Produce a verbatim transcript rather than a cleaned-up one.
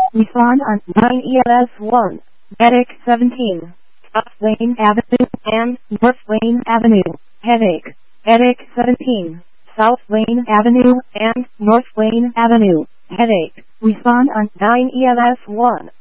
Respond on nine E L S one. Medic seventeen. South Wayne Avenue and North Wayne Avenue. Headache. Medic seventeen. South Wayne Avenue and North Wayne Avenue. Headache. Respond on nine E L S one.